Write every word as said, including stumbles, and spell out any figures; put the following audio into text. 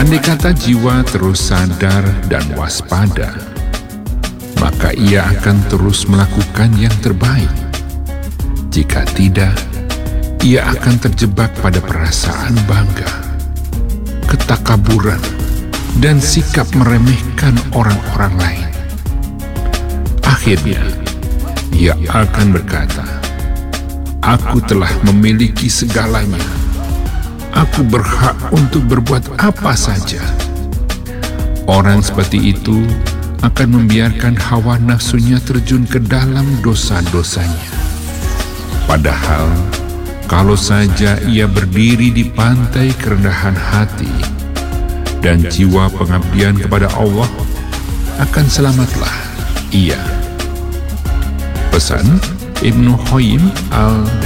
Andai kata jiwa terus sadar dan waspada, maka ia akan terus melakukan yang terbaik. Jika tidak, ia akan terjebak pada perasaan bangga, ketakaburan, dan sikap meremehkan orang-orang lain. Akhirnya, ia akan berkata, "Aku telah memiliki segalanya. Aku berhak untuk berbuat apa saja." Orang seperti itu akan membiarkan hawa nafsunya terjun ke dalam dosa-dosanya. Padahal, kalau saja ia berdiri di pantai kerendahan hati dan jiwa pengabdian kepada Allah, akan selamatlah ia. Pesan Ibnu Qayyim al